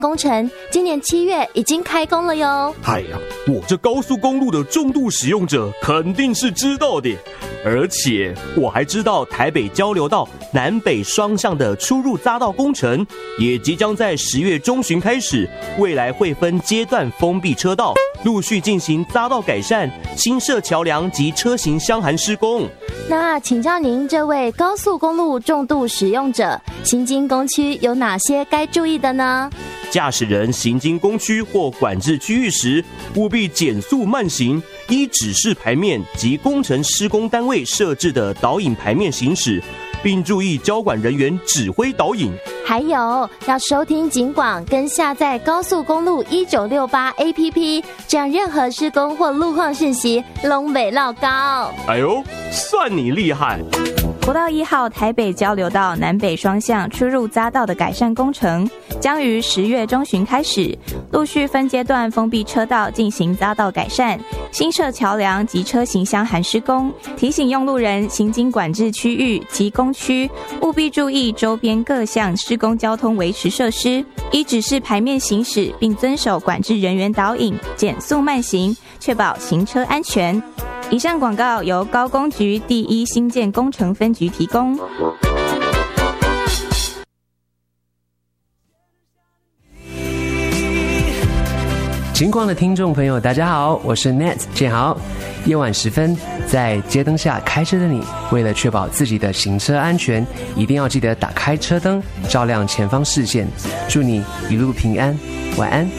工程今年7月已经开工了哟。 哎呀，我这高速公路的重度使用者肯定是知道的，而且我还知道台北交流道南北双向的出入匝道工程也即将在10月中旬开始，未来会分阶段封闭车道，陆续进行匝道改善、新设桥梁及车行相涵施工。 那请教您，这位高速公路重度使用者，行经工区有哪些该注意的呢？ 驾驶人行经工区或管制区域时，务必减速慢行，依指示牌面及工程施工单位设置的导引牌面行驶，并注意交管人员指挥导引。 还有要收听警广跟下载高速公路1968 APP， 这样任何施工或路况讯息拢袂落高。 哎呦，算你厉害！ 国道1号台北交流道南北双向出入匝道的改善工程将于10月中旬开始，陆续分阶段封闭车道进行匝道改善、新设桥梁及车行相涵施工，提醒用路人行经管制区域及工区务必注意周边各项施工交通维持设施，依指示牌面行驶，并遵守管制人员导引，减速慢行，确保行车安全。以上广告由高工局第1新建工程分局提供。 警广的听众朋友，大家好，我是 Net 建豪。夜晚时分，在街灯下开车的你，为了确保自己的行车安全，一定要记得打开车灯，照亮前方视线。祝你一路平安，晚安。